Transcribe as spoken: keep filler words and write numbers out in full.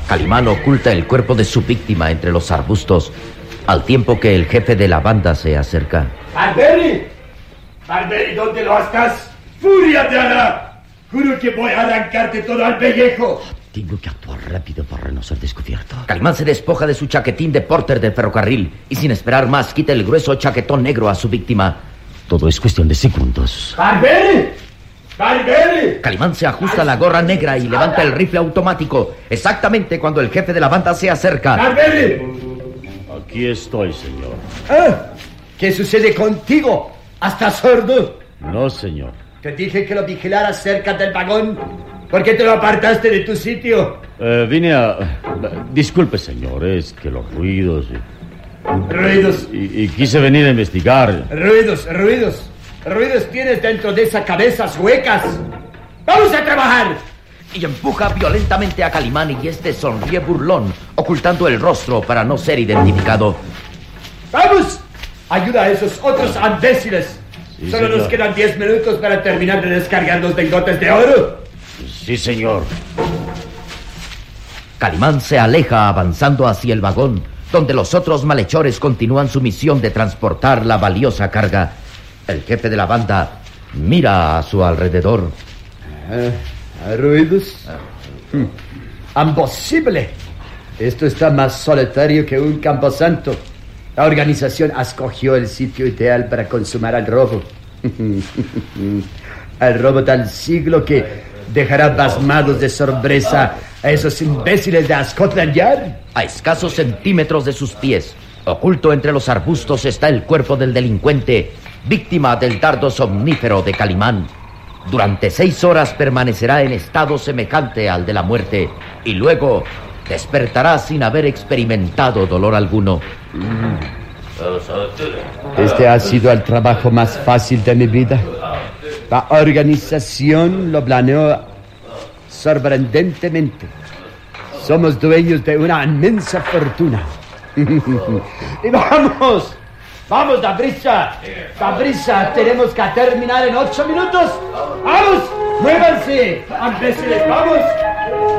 Calimán oculta el cuerpo de su víctima entre los arbustos, al tiempo que el jefe de la banda se acerca. ¡Barberi! ¡Barberi, ¿dónde lo estás? ¡Furia te hará! Juro que voy a arrancarte todo al pellejo. Tengo que actuar rápido para no ser descubierto. Calimán se despoja de su chaquetín de porter del ferrocarril y sin esperar más quita el grueso chaquetón negro a su víctima. Todo es cuestión de segundos. ¡Barberi! ¡Barberi! Calimán se ajusta la gorra negra y levanta el rifle automático, exactamente cuando el jefe de la banda se acerca. ¡Barberi! Aquí estoy, señor. ¿Ah? ¿Qué sucede contigo? ¿Estás sordo? No, señor. Te dije que lo vigilaras cerca del vagón. ¿Por qué te lo apartaste de tu sitio? Eh, vine a... Disculpe, señor, es que los ruidos... Ruidos. Y, y quise venir a investigar. Ruidos, ruidos. Ruidos tienes dentro de esas cabezas huecas. ¡Vamos a trabajar! Y empuja violentamente a Calimán y este sonríe burlón, ocultando el rostro para no ser identificado. ¡Vamos! Ayuda a esos otros imbéciles. Sí, Solo señor. nos quedan diez minutos para terminar de descargar los lingotes de oro. Sí, señor. Calimán se aleja avanzando hacia el vagón, donde los otros malhechores continúan su misión de transportar la valiosa carga. El jefe de la banda mira a su alrededor. Uh, ¿Ruidos? Hmm. Imposible. Esto está más solitario que un camposanto. La organización escogió el sitio ideal para consumar el robo. El robo del siglo que dejará pasmados de sorpresa a esos imbéciles de Scotland Yard. A escasos centímetros de sus pies, oculto entre los arbustos, está el cuerpo del delincuente, víctima del dardo somnífero de Calimán. Durante seis horas permanecerá en estado semejante al de la muerte y luego despertará sin haber experimentado dolor alguno. Este ha sido el trabajo más fácil de mi vida. La organización lo planeó sorprendentemente. Somos dueños de una inmensa fortuna. ¡Y vamos! ¡Vamos, Dabrisa! ¡Dabrisa! Tenemos que terminar en ocho minutos. ¡Vamos! ¡Muévanse! ¡Imbéciles, vamos!